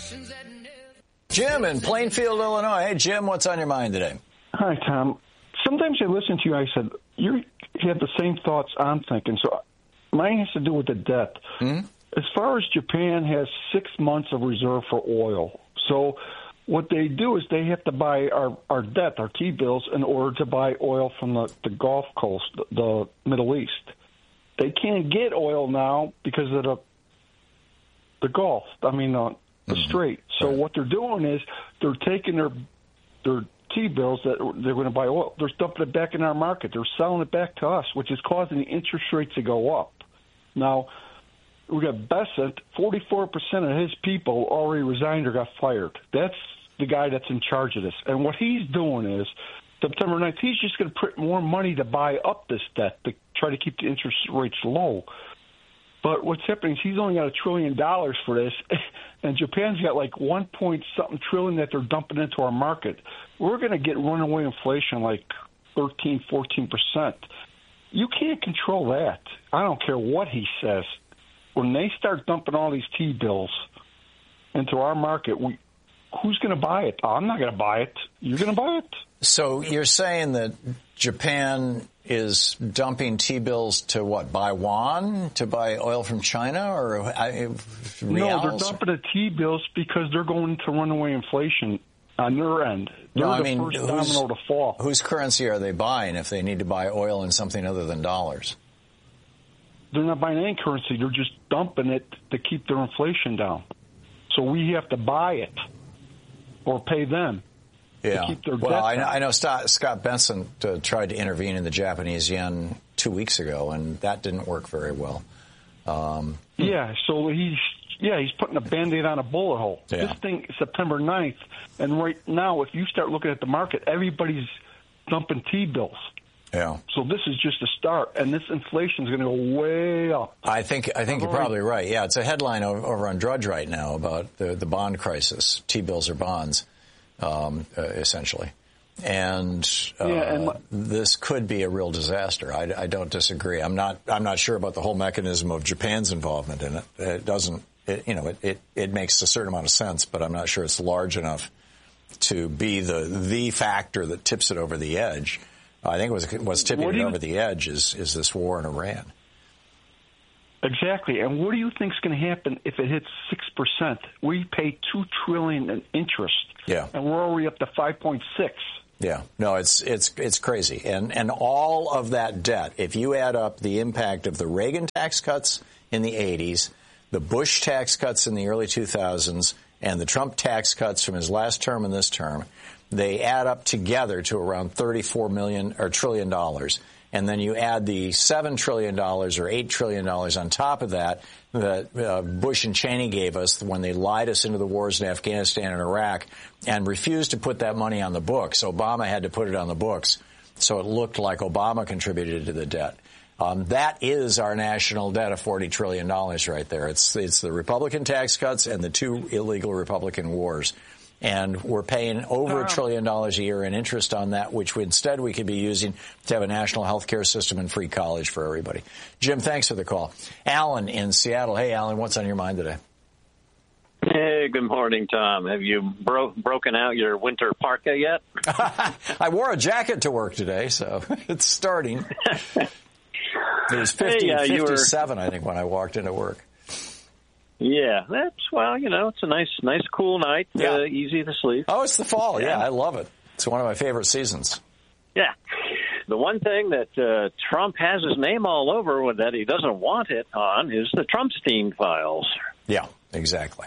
Jim in Plainfield, Illinois. Hey, Jim, what's on your mind today? Hi, Tom. Sometimes I listen to you, I said, you have the same thoughts I'm thinking. So mine has to do with the debt. Mm-hmm. As far as Japan has 6 months of reserve for oil. So what they do is they have to buy our debt, our T-bills, in order to buy oil from the Gulf Coast, the Middle East. They can't get oil now because of the Gulf, the Strait. So what they're doing is they're taking their T-bills that they're going to buy oil. They're dumping it back in our market. They're selling it back to us, which is causing the interest rates to go up. Now, we got Bessent, 44% of his people already resigned or got fired. That's the guy that's in charge of this. And what he's doing is, September 9th, he's just going to print more money to buy up this debt to try to keep the interest rates low. But what's happening is he's only got $1 trillion for this, and Japan's got like 1-point-something trillion that they're dumping into our market. We're going to get runaway inflation like 13, 14%. You can't control that. I don't care what he says. When they start dumping all these T-bills into our market, who's going to buy it? I'm not going to buy it. You're going to buy it? So you're saying that Japan is dumping T-bills to what? Buy yuan? To buy oil from China? Or reals? No, they're dumping the T-bills because they're going to runaway inflation on their end. They're the first domino to fall. Whose currency are they buying if they need to buy oil in something other than dollars? They're not buying any currency. They're just dumping it to keep their inflation down. So we have to buy it or pay them. Yeah. To keep their well, debt down. I know Scott Benson tried to intervene in the Japanese yen 2 weeks ago, and that didn't work very well. Yeah, so he's putting a Band-Aid on a bullet hole. Yeah. This thing is September 9th, and right now, if you start looking at the market, everybody's dumping T-bills. Yeah. So this is just a start, and this inflation is going to go way up. I think you're probably right. Yeah, it's a headline over on Drudge right now about the bond crisis. T-bills are bonds, essentially. And this could be a real disaster. I don't disagree. I'm not sure about the whole mechanism of Japan's involvement in it. It doesn't. It makes a certain amount of sense, but I'm not sure it's large enough to be the factor that tips it over the edge. I think what's tipping it over the edge is this war in Iran. Exactly. And what do you think is going to happen if it hits 6%? We pay $2 trillion in interest. Yeah. And we're already up to 5.6. Yeah. No, it's crazy. And all of that debt, if you add up the impact of the Reagan tax cuts in the 80s, the Bush tax cuts in the early 2000s, and the Trump tax cuts from his last term and this term, they add up together to around $34 trillion. And then you add the $7 trillion or $8 trillion on top of that Bush and Cheney gave us when they lied us into the wars in Afghanistan and Iraq and refused to put that money on the books. Obama had to put it on the books, so it looked like Obama contributed to the debt. That is our national debt of $40 trillion right there. It's the Republican tax cuts and the two illegal Republican wars. And we're paying over $1 trillion a year in interest on that, which instead we could be using to have a national health care system and free college for everybody. Jim, thanks for the call. Alan in Seattle. Hey, Alan, what's on your mind today? Hey, good morning, Tom. Have you broken out your winter parka yet? I wore a jacket to work today, so it's starting. It was 57, I think, when I walked into work. Yeah, it's a nice, cool night. Yeah. Easy to sleep. Oh, it's the fall. Yeah, I love it. It's one of my favorite seasons. Yeah. The one thing that Trump has his name all over that he doesn't want it on is the Trumpstein files. Yeah, exactly.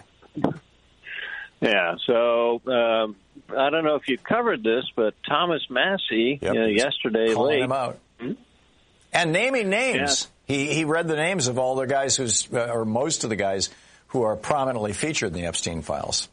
Yeah, so I don't know if you covered this, but Thomas Massie yesterday calling late. him out. And naming names. Yeah. He read the names of all the guys or most of the guys who are prominently featured in the Epstein files.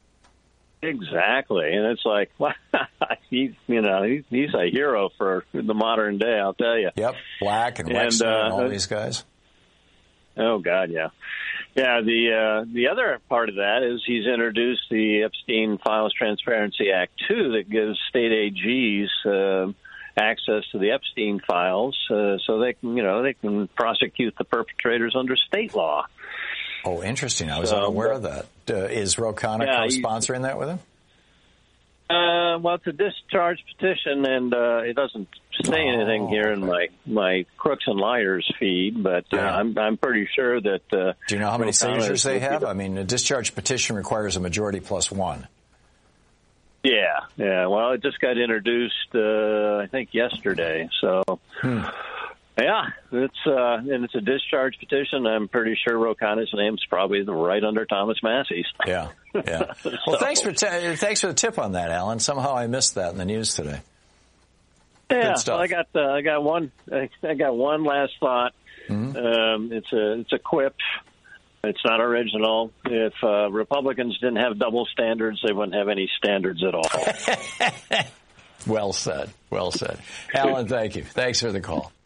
Exactly, and it's like, well, he's a hero for the modern day, I'll tell you. Yep, Black and Wexner and all these guys. Oh God, yeah. Yeah, the other part of that is he's introduced the Epstein Files Transparency Act 2 that gives state AGs access to the Epstein files, so they can prosecute the perpetrators under state law. Oh, interesting. I was unaware of that. Is Ro Khanna co-sponsoring that with him? Well, it's a discharge petition, and it doesn't say anything here in my Crooks and Liars feed, but I'm pretty sure that... Do you know how many signatures they have? I mean, a discharge petition requires a majority plus one. Yeah. Well, it just got introduced, I think, yesterday. So, yeah, it's a discharge petition. I'm pretty sure Ro Khanna's name's probably right under Thomas Massey's. Yeah. Well, thanks for the tip on that, Alan. Somehow I missed that in the news today. Yeah, good stuff. Well, I got one last thought. Mm-hmm. It's a quip. It's not original. If Republicans didn't have double standards, they wouldn't have any standards at all. Well said. Alan, thank you. Thanks for the call.